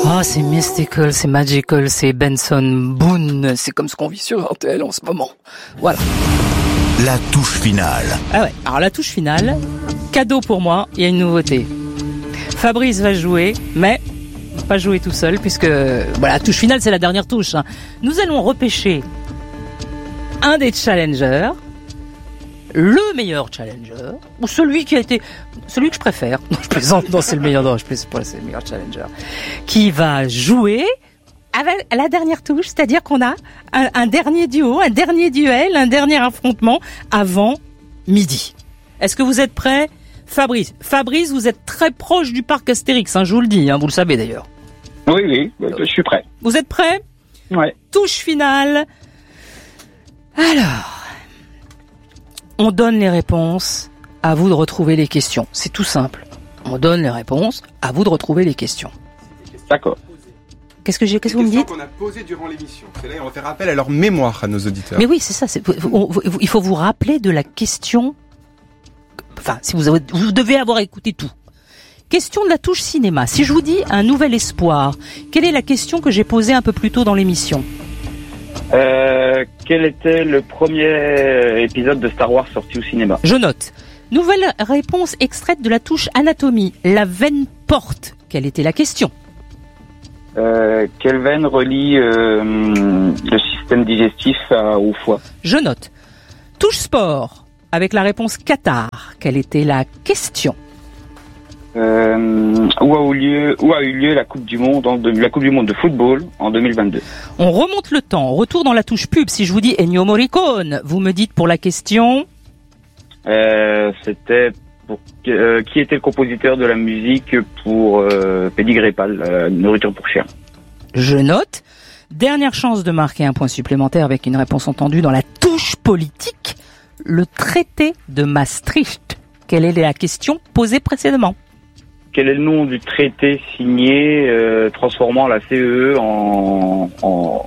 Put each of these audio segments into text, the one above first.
Oh, c'est mystical, c'est magical, c'est Benson Boone, c'est comme ce qu'on vit sur RTL en ce moment. Voilà. La touche finale. Ah ouais, alors la touche finale, cadeau pour moi, il y a une nouveauté. Fabrice va jouer, mais pas jouer tout seul, puisque voilà, la touche finale, c'est la dernière touche. Hein. Nous allons repêcher un des challengers, le meilleur challenger, ou celui que je préfère. Non, je plaisante, non, c'est le meilleur, non, c'est le meilleur challenger, qui va jouer avec la dernière touche, c'est-à-dire qu'on a un dernier duo, un dernier duel, un dernier affrontement avant midi. Est-ce que vous êtes prêts, Fabrice, vous êtes très proche du parc Astérix, hein, je vous le dis, hein, vous le savez d'ailleurs. Oui, je suis prêt. Vous êtes prêts ? Ouais. Touche finale. Alors, on donne les réponses, à vous de retrouver les questions. C'est tout simple. On donne les réponses, à vous de retrouver les questions. D'accord. Qu'est-ce que vous me dites ? Qu'on a posées durant l'émission. C'est là, on va faire appel à leur mémoire, à nos auditeurs. Mais oui, c'est ça. Il faut vous rappeler de la question. Enfin, si vous devez avoir écouté tout. Question de la touche cinéma. Si je vous dis un nouvel espoir, quelle est la question que j'ai posée un peu plus tôt dans l'émission ? Quel était le premier épisode de Star Wars sorti au cinéma ? Je note. Nouvelle réponse extraite de la touche anatomie. La veine porte. Quelle était la question ? Quelle veine relie le système digestif au foie ? Je note. Touche sport. Avec la réponse Qatar. Quelle était la question ? Où a eu lieu la Coupe du Monde de football en 2022. On remonte le temps, retour dans la touche pub. Si je vous dis Ennio Morricone, vous me dites pour la question. C'était pour qui était le compositeur de la musique pour Pédigrépal, nourriture pour chien. Je note. Dernière chance de marquer un point supplémentaire avec une réponse entendue dans la touche politique. Le traité de Maastricht. Quelle est la question posée précédemment ? Quel est le nom du traité signé transformant la CEE en Europe ?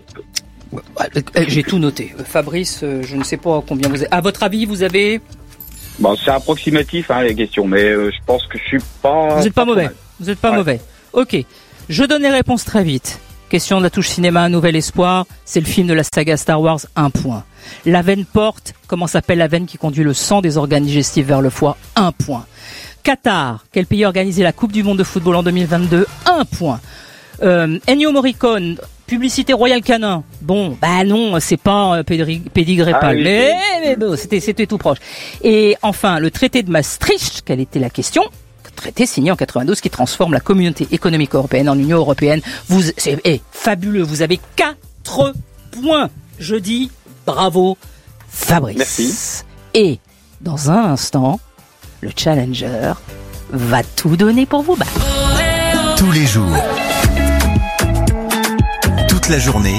J'ai tout noté. Fabrice, je ne sais pas combien vous avez. À votre avis, vous avez... Bon, c'est approximatif les questions, mais je pense que je suis pas... Vous n'êtes pas mauvais. Vous n'êtes pas mauvais. Ok. Je donne les réponses très vite. Question de la touche cinéma, un nouvel espoir. C'est le film de la saga Star Wars, 1 point. La veine porte. Comment s'appelle la veine qui conduit le sang des organes digestifs vers le foie ? 1 point. Qatar, quel pays a organisé la Coupe du Monde de football en 2022 ? 1 point. Ennio Morricone, publicité Royal Canin. Bon, non, c'est pas Pédigrépal, mais bon, c'était tout proche. Et enfin, le traité de Maastricht, quelle était la question ? Traité signé en 92 qui transforme la communauté économique européenne en Union européenne. C'est fabuleux, vous avez 4 points. Je dis bravo, Fabrice. Merci. Et dans un instant, le challenger va tout donner pour vous battre. Tous les jours. Toute la journée.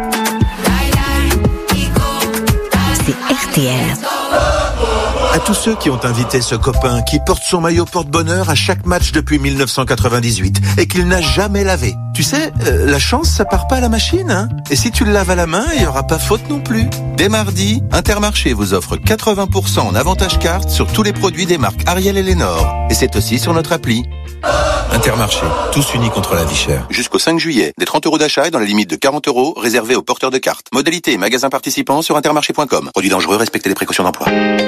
C'est RTL. À tous ceux qui ont invité ce copain qui porte son maillot porte-bonheur à chaque match depuis 1998 et qu'il n'a jamais lavé. Tu sais, la chance, ça part pas à la machine, hein. Et si tu le laves à la main, il y aura pas faute non plus. Dès mardi, Intermarché vous offre 80% en avantage carte sur tous les produits des marques Ariel et Lénore. Et c'est aussi sur notre appli. Intermarché, tous unis contre la vie chère. Jusqu'au 5 juillet, des 30 € d'achat et dans la limite de 40 € réservés aux porteurs de cartes. Modalité et magasins participants sur intermarché.com. Produits dangereux, respectez les précautions d'emploi.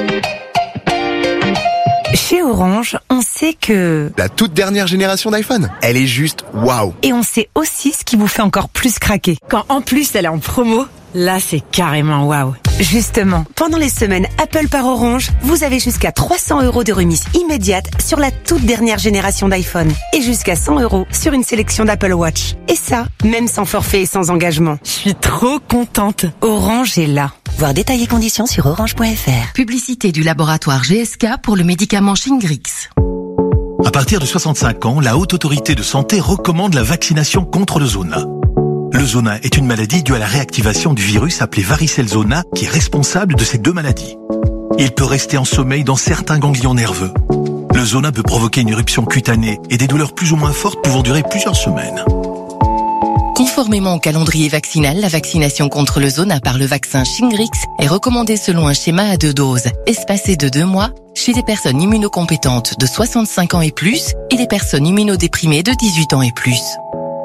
Chez Orange, on sait que... La toute dernière génération d'iPhone, elle est juste waouh. Et on sait aussi ce qui vous fait encore plus craquer. Quand en plus elle est en promo, là c'est carrément waouh. Justement, pendant les semaines Apple par Orange, vous avez jusqu'à 300 € de remise immédiate sur la toute dernière génération d'iPhone. Et jusqu'à 100 € sur une sélection d'Apple Watch. Et ça, même sans forfait et sans engagement. Je suis trop contente. Orange est là. Voir détails et conditions sur orange.fr. Publicité du laboratoire GSK pour le médicament Shingrix. À partir de 65 ans, la Haute Autorité de Santé recommande la vaccination contre le zona. Le zona est une maladie due à la réactivation du virus appelé varicelle zona qui est responsable de ces 2 maladies. Il peut rester en sommeil dans certains ganglions nerveux. Le zona peut provoquer une éruption cutanée et des douleurs plus ou moins fortes pouvant durer plusieurs semaines. Conformément au calendrier vaccinal, la vaccination contre le zona par le vaccin Shingrix est recommandée selon un schéma à 2 doses, espacé de 2 mois, chez les personnes immunocompétentes de 65 ans et plus et les personnes immunodéprimées de 18 ans et plus.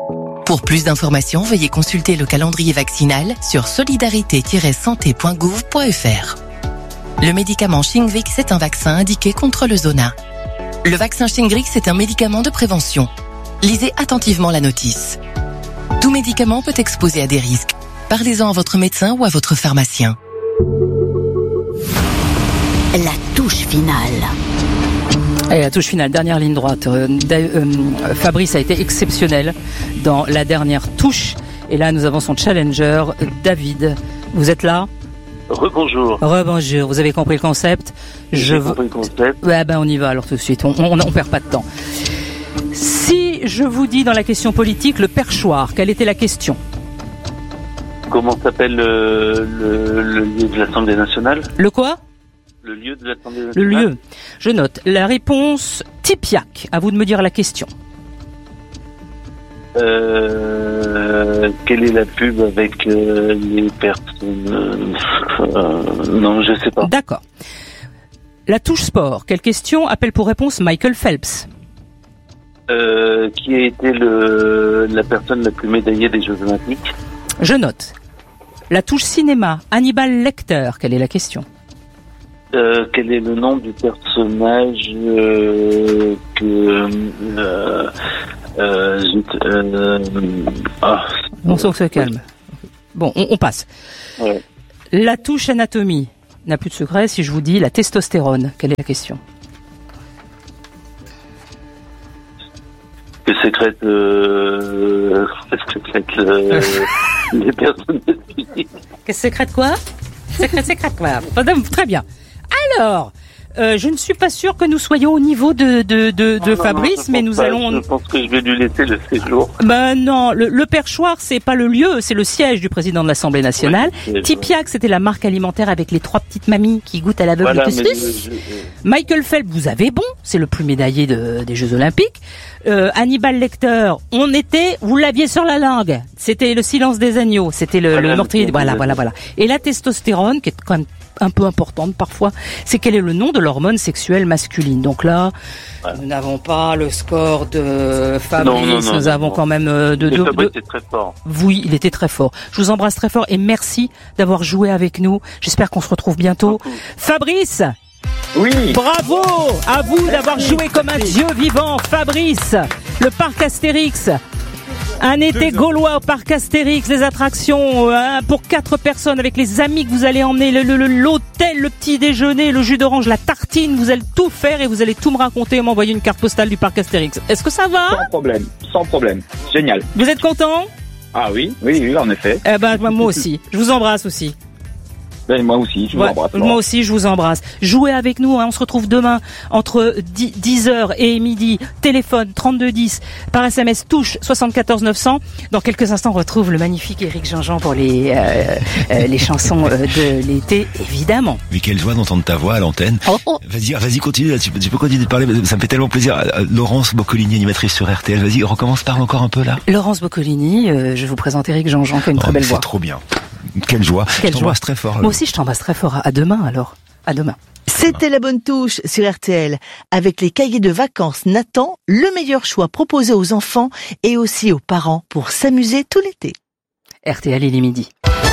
Pour plus d'informations, veuillez consulter le calendrier vaccinal sur solidarité-santé.gouv.fr. Le médicament Shingrix est un vaccin indiqué contre le zona. Le vaccin Shingrix est un médicament de prévention. Lisez attentivement la notice. Tout médicament peut exposer à des risques. Parlez-en à votre médecin ou à votre pharmacien. La touche finale. Et la touche finale, dernière ligne droite. Fabrice a été exceptionnel dans la dernière touche. Et là, nous avons son challenger, David. Vous êtes là ? Rebonjour. Rebonjour. Vous avez compris le concept ? J'ai compris le concept. Ouais, on y va alors tout de suite. On perd pas de temps. Si je vous dis dans la question politique le perchoir, quelle était la question ? Comment s'appelle le lieu de l'Assemblée nationale ? Le quoi ? Le lieu de l'Assemblée nationale. Le lieu. Je note. La réponse Tipiac. À vous de me dire la question. Quelle est la pub avec les personnes non, je sais pas. D'accord. La touche sport. Quelle question appelle pour réponse Michael Phelps ? Qui a été la personne la plus médaillée des Jeux Olympiques ? Je note. La touche cinéma. Hannibal Lecter. Quelle est la question ? Quel est le nom du personnage On se calme. Bon, on passe. Ouais. La touche anatomie n'a plus de secret si je vous dis la testostérone. Quelle est la question ? Que sécrète les personnes. Qu'est-ce que sécrète quoi ? Sécrète quoi ? Très bien. Alors, je ne suis pas sûr que nous soyons au niveau de Fabrice, mais nous allons... Je pense que je vais lui laisser le séjour. Non, le perchoir, c'est pas le lieu, c'est le siège du président de l'Assemblée nationale. Oui, Tipiac, c'était la marque alimentaire avec les 3 petites mamies qui goûtent à l'aveugle tustus. Michael Phelps, vous avez bon, c'est le plus médaillé des Jeux Olympiques. Hannibal Lecter, vous l'aviez sur la langue. C'était le silence des agneaux, c'était le meurtrier. Voilà. Et la testostérone, qui est quand même un peu importante parfois, c'est quel est le nom de l'hormone sexuelle masculine. Donc là, nous n'avons pas le score de Fabrice, nous avons quand même Fabrice était très fort. Oui, il était très fort. Je vous embrasse très fort et merci d'avoir joué avec nous. J'espère qu'on se retrouve bientôt. Fabrice! Oui. Bravo à vous d'avoir joué comme un dieu vivant, Fabrice. Le parc Astérix. Un été gaulois au parc Astérix, les attractions pour 4 personnes avec les amis que vous allez emmener, l'hôtel, le petit déjeuner, le jus d'orange, la tartine, vous allez tout faire et vous allez tout me raconter et m'envoyer une carte postale du parc Astérix. Est-ce que ça va ? Sans problème. Génial. Vous êtes content ? Ah oui, en effet. Moi aussi. Je vous embrasse aussi. Moi aussi, je vous embrasse. Moi aussi, je vous embrasse. Jouez avec nous, on se retrouve demain entre 10h et midi. Téléphone 3210, par SMS touche 74 900. Dans quelques instants, on retrouve le magnifique Éric Jean-Jean pour les chansons de l'été, évidemment. Mais quelle joie d'entendre ta voix à l'antenne. Vas-y, continue, là, tu peux continuer de parler, ça me fait tellement plaisir. Laurence Boccolini, animatrice sur RTL, vas-y, parle encore un peu là. Laurence Boccolini, je vous présente Éric Jean-Jean qui a une très belle voix. C'est trop bien. Quelle joie. Je t'embrasse très fort. Moi aussi, je t'embrasse très fort. À demain, alors. À demain. C'était la bonne touche sur RTL. Avec les cahiers de vacances Nathan, le meilleur choix proposé aux enfants et aussi aux parents pour s'amuser tout l'été. RTL, il est midi.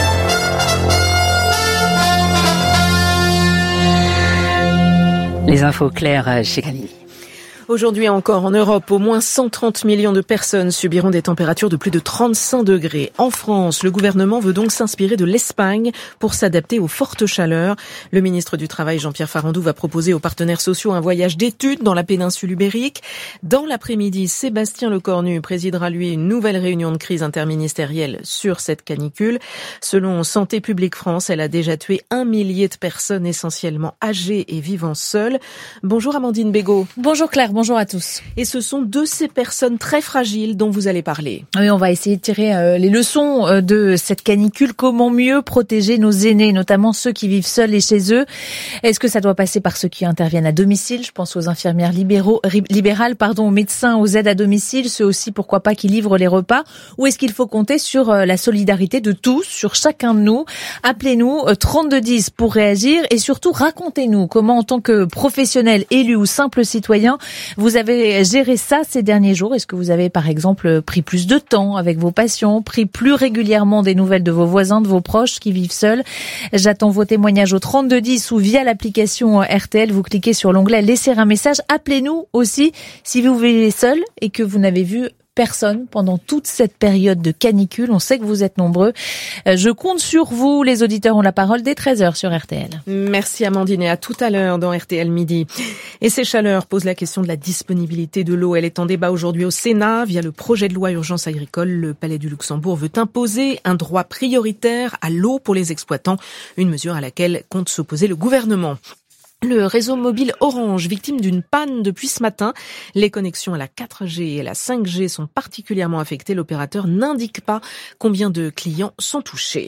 Les infos claires chez Camille. Aujourd'hui encore en Europe, au moins 130 millions de personnes subiront des températures de plus de 35 degrés. En France, le gouvernement veut donc s'inspirer de l'Espagne pour s'adapter aux fortes chaleurs. Le ministre du Travail, Jean-Pierre Farandou, va proposer aux partenaires sociaux un voyage d'études dans la péninsule ibérique. Dans l'après-midi, Sébastien Lecornu présidera lui une nouvelle réunion de crise interministérielle sur cette canicule. Selon Santé publique France, elle a déjà tué 1 millier de personnes essentiellement âgées et vivant seules. Bonjour Amandine Bégaud. Bonjour Claire. Bonjour à tous. Et ce sont de ces personnes très fragiles dont vous allez parler. Oui, on va essayer de tirer les leçons de cette canicule. Comment mieux protéger nos aînés, notamment ceux qui vivent seuls et chez eux. Est-ce que ça doit passer par ceux qui interviennent à domicile ? Je pense aux infirmières libérales, aux médecins, aux aides à domicile, ceux aussi, pourquoi pas, qui livrent les repas. Ou est-ce qu'il faut compter sur la solidarité de tous, sur chacun de nous ? Appelez-nous 3210 pour réagir et surtout racontez-nous comment, en tant que professionnels, élus ou simples citoyens, vous avez géré ça ces derniers jours? Est-ce que vous avez par exemple pris plus de temps avec vos patients, pris plus régulièrement des nouvelles de vos voisins, de vos proches qui vivent seuls? J'attends vos témoignages au 3210 ou via l'application RTL. Vous cliquez sur l'onglet laisser un message. Appelez-nous aussi si vous vivez seul et que vous n'avez vu personne pendant toute cette période de canicule. On sait que vous êtes nombreux. Je compte sur vous. Les auditeurs ont la parole dès 13h sur RTL. Merci Amandine et à tout à l'heure dans RTL Midi. Et ces chaleurs posent la question de la disponibilité de l'eau. Elle est en débat aujourd'hui au Sénat. Via le projet de loi urgence agricole, le Palais du Luxembourg veut imposer un droit prioritaire à l'eau pour les exploitants. Une mesure à laquelle compte s'opposer le gouvernement. Le réseau mobile Orange, victime d'une panne depuis ce matin. Les connexions à la 4G et la 5G sont particulièrement affectées. L'opérateur n'indique pas combien de clients sont touchés.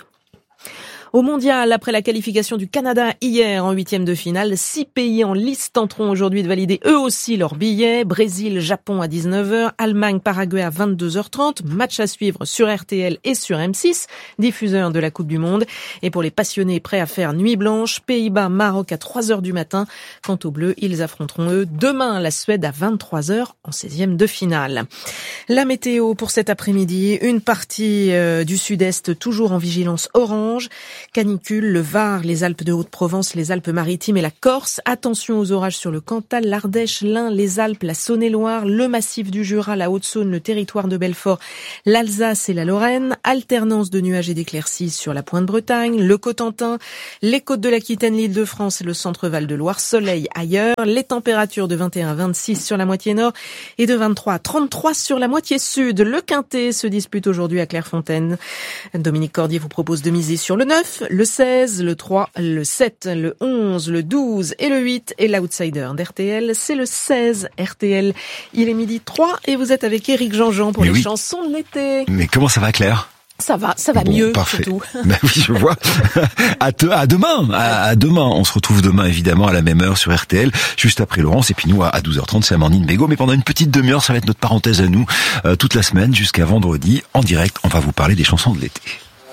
Au mondial, après la qualification du Canada hier en 8e de finale, 6 pays en lice tenteront aujourd'hui de valider eux aussi leurs billets. Brésil, Japon à 19h, Allemagne, Paraguay à 22h30. Match à suivre sur RTL et sur M6, diffuseur de la Coupe du Monde. Et pour les passionnés prêts à faire nuit blanche, Pays-Bas, Maroc à 3h du matin. Quant aux Bleus, ils affronteront eux demain la Suède à 23h en 16e de finale. La météo pour cet après-midi, une partie du sud-est toujours en vigilance orange. Canicule, le Var, les Alpes de Haute-Provence, les Alpes-Maritimes et la Corse. Attention aux orages sur le Cantal, l'Ardèche, l'Ain, les Alpes, la Saône-et-Loire, le massif du Jura, la Haute-Saône, le territoire de Belfort, l'Alsace et la Lorraine. Alternance de nuages et d'éclaircies sur la Pointe-Bretagne, le Cotentin, les côtes de l'Aquitaine, l'Île-de-France et le centre-Val de Loire. Soleil ailleurs. Les températures de 21 à 26 sur la moitié nord et de 23 à 33 sur la moitié sud. Le Quintet se dispute aujourd'hui à Clairefontaine. Dominique Cordier vous propose de miser sur le 9. Le 16, le 3, le 7, le 11, le 12 et le 8. Et l'outsider d'RTL, c'est le 16 RTL. Il est 12h03 et vous êtes avec Éric Jean-Jean pour les chansons de l'été. Mais comment ça va, Claire ? Ça va bon, mieux, parfait. Surtout. Ben oui, je vois. À demain. À demain. On se retrouve demain, évidemment, à la même heure sur RTL, juste après Laurence. Et puis nous, à 12h30, c'est Amandine Bégaud. Mais pendant une petite demi-heure, ça va être notre parenthèse à nous, toute la semaine, jusqu'à vendredi. En direct, on va vous parler des chansons de l'été.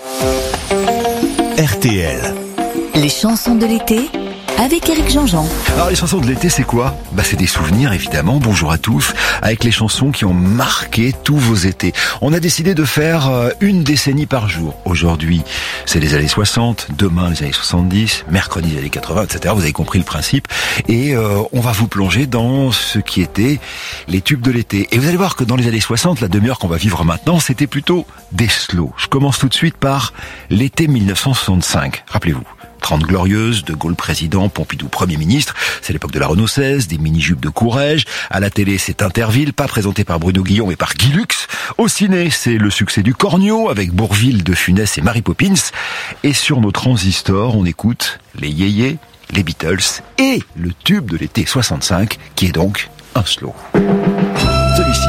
RTL. Les chansons de l'été avec Éric Jean-Jean. Alors les chansons de l'été, c'est quoi ? C'est des souvenirs, évidemment. Bonjour à tous. Avec les chansons qui ont marqué tous vos étés. On a décidé de faire une décennie par jour. Aujourd'hui, c'est les années 60. Demain, les années 70. Mercredi, les années 80, etc. Vous avez compris le principe. Et on va vous plonger dans ce qui était les tubes de l'été. Et vous allez voir que dans les années 60, la demi-heure qu'on va vivre maintenant, c'était plutôt des slows. Je commence tout de suite par l'été 1965. Rappelez-vous. 30 glorieuses, De Gaulle président, Pompidou Premier ministre, c'est l'époque de la Renault 16, des mini-jupes de Courrèges. À la télé, c'est Interville, pas présenté par Bruno Guillon, mais par Guy Lux. Au ciné, c'est le succès du Cornio, avec Bourvil, De Funès et Mary Poppins. Et sur nos transistors, on écoute les Yéyés, les Beatles et le tube de l'été 65, qui est donc un slow. Celui-ci.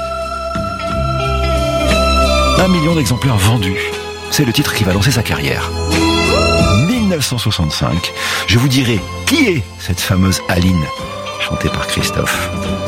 1 million d'exemplaires vendus. C'est le titre qui va lancer sa carrière. 1965, je vous dirai qui est cette fameuse Aline, chantée par Christophe.